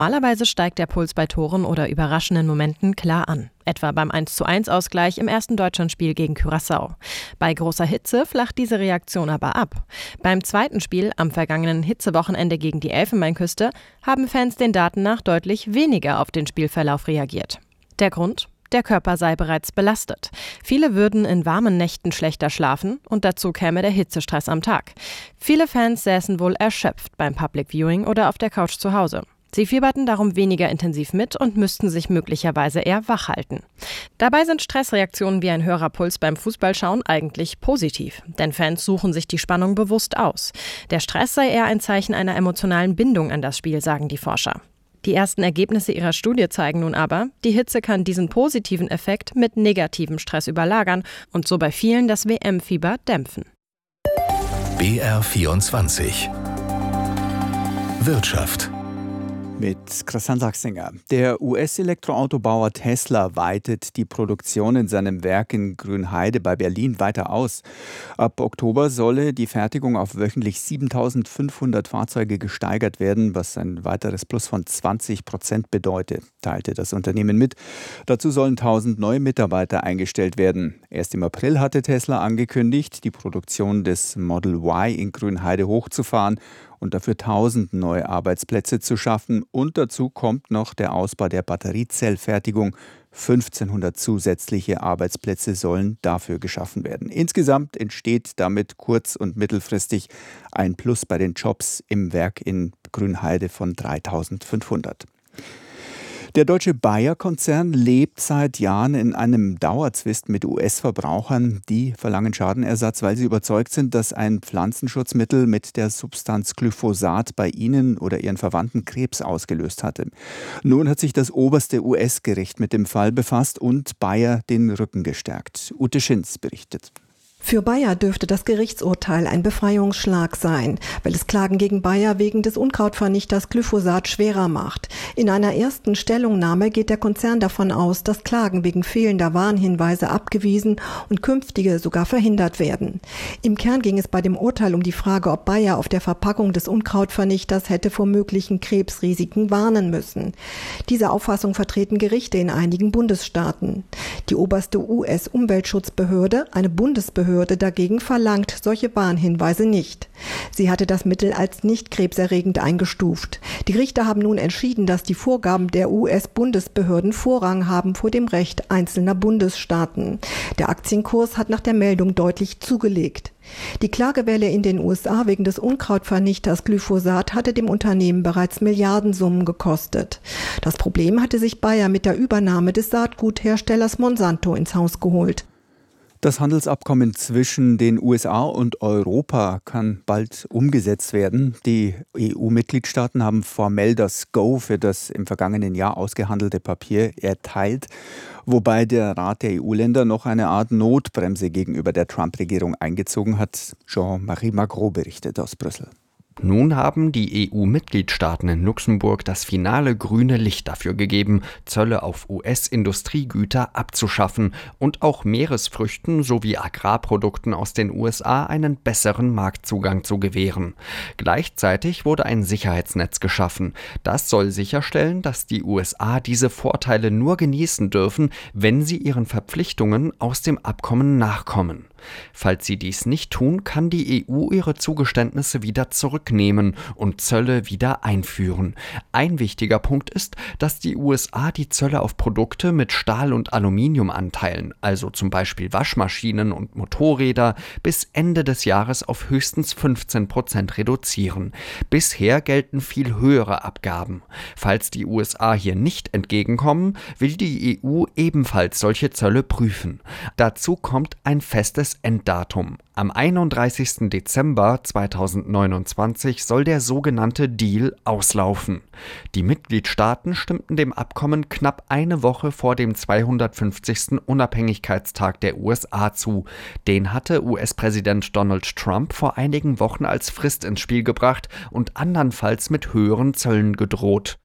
Normalerweise steigt der Puls bei Toren oder überraschenden Momenten klar an. Etwa beim 1:1-Ausgleich im ersten Deutschlandspiel gegen Curaçao. Bei großer Hitze flacht diese Reaktion aber ab. Beim zweiten Spiel am vergangenen Hitzewochenende gegen die Elfenbeinküste haben Fans den Daten nach deutlich weniger auf den Spielverlauf reagiert. Der Grund? Der Körper sei bereits belastet. Viele würden in warmen Nächten schlechter schlafen und dazu käme der Hitzestress am Tag. Viele Fans säßen wohl erschöpft beim Public Viewing oder auf der Couch zu Hause. Sie fieberten darum weniger intensiv mit und müssten sich möglicherweise eher wach halten. Dabei sind Stressreaktionen wie ein höherer Puls beim Fußballschauen eigentlich positiv, denn Fans suchen sich die Spannung bewusst aus. Der Stress sei eher ein Zeichen einer emotionalen Bindung an das Spiel, sagen die Forscher. Die ersten Ergebnisse ihrer Studie zeigen nun aber, die Hitze kann diesen positiven Effekt mit negativem Stress überlagern und so bei vielen das WM-Fieber dämpfen. BR24 Wirtschaft mit Christian Sachsinger. Der US-Elektroautobauer Tesla weitet die Produktion in seinem Werk in Grünheide bei Berlin weiter aus. Ab Oktober solle die Fertigung auf wöchentlich 7.500 Fahrzeuge gesteigert werden, was ein weiteres Plus von 20% bedeutet, teilte das Unternehmen mit. Dazu sollen 1.000 neue Mitarbeiter eingestellt werden. Erst im April hatte Tesla angekündigt, die Produktion des Model Y in Grünheide hochzufahren und dafür 1.000 neue Arbeitsplätze zu schaffen. Und dazu kommt noch der Ausbau der Batteriezellfertigung. 1.500 zusätzliche Arbeitsplätze sollen dafür geschaffen werden. Insgesamt entsteht damit kurz- und mittelfristig ein Plus bei den Jobs im Werk in Grünheide von 3.500. Der deutsche Bayer-Konzern lebt seit Jahren in einem Dauerzwist mit US-Verbrauchern. Die verlangen Schadenersatz, weil sie überzeugt sind, dass ein Pflanzenschutzmittel mit der Substanz Glyphosat bei ihnen oder ihren Verwandten Krebs ausgelöst hatte. Nun hat sich das oberste US-Gericht mit dem Fall befasst und Bayer den Rücken gestärkt. Ute Schinz berichtet. Für Bayer dürfte das Gerichtsurteil ein Befreiungsschlag sein, weil es Klagen gegen Bayer wegen des Unkrautvernichters Glyphosat schwerer macht. In einer ersten Stellungnahme geht der Konzern davon aus, dass Klagen wegen fehlender Warnhinweise abgewiesen und künftige sogar verhindert werden. Im Kern ging es bei dem Urteil um die Frage, ob Bayer auf der Verpackung des Unkrautvernichters hätte vor möglichen Krebsrisiken warnen müssen. Diese Auffassung vertreten Gerichte in einigen Bundesstaaten. Die oberste US-Umweltschutzbehörde, eine Bundesbehörde, dagegen verlangt solche Warnhinweise nicht. Sie hatte das Mittel als nicht krebserregend eingestuft. Die Richter haben nun entschieden, dass die Vorgaben der US-Bundesbehörden Vorrang haben vor dem Recht einzelner Bundesstaaten. Der Aktienkurs hat nach der Meldung deutlich zugelegt. Die Klagewelle in den USA wegen des Unkrautvernichters Glyphosat hatte dem Unternehmen bereits Milliardensummen gekostet. Das Problem hatte sich Bayer mit der Übernahme des Saatgutherstellers Monsanto ins Haus geholt. Das Handelsabkommen zwischen den USA und Europa kann bald umgesetzt werden. Die EU-Mitgliedstaaten haben formell das Go für das im vergangenen Jahr ausgehandelte Papier erteilt, wobei der Rat der EU-Länder noch eine Art Notbremse gegenüber der Trump-Regierung eingezogen hat. Jean-Marie Magro berichtet aus Brüssel. Nun haben die EU-Mitgliedstaaten in Luxemburg das finale grüne Licht dafür gegeben, Zölle auf US-Industriegüter abzuschaffen und auch Meeresfrüchten sowie Agrarprodukten aus den USA einen besseren Marktzugang zu gewähren. Gleichzeitig wurde ein Sicherheitsnetz geschaffen. Das soll sicherstellen, dass die USA diese Vorteile nur genießen dürfen, wenn sie ihren Verpflichtungen aus dem Abkommen nachkommen. Falls sie dies nicht tun, kann die EU ihre Zugeständnisse wieder zurücknehmen und Zölle wieder einführen. Ein wichtiger Punkt ist, dass die USA die Zölle auf Produkte mit Stahl- und Aluminiumanteilen, also zum Beispiel Waschmaschinen und Motorräder, bis Ende des Jahres auf höchstens 15% reduzieren. Bisher gelten viel höhere Abgaben. Falls die USA hier nicht entgegenkommen, will die EU ebenfalls solche Zölle prüfen. Dazu kommt ein festes Enddatum. Am 31. Dezember 2029 soll der sogenannte Deal auslaufen. Die Mitgliedstaaten stimmten dem Abkommen knapp eine Woche vor dem 250. Unabhängigkeitstag der USA zu. Den hatte US-Präsident Donald Trump vor einigen Wochen als Frist ins Spiel gebracht und andernfalls mit höheren Zöllen gedroht.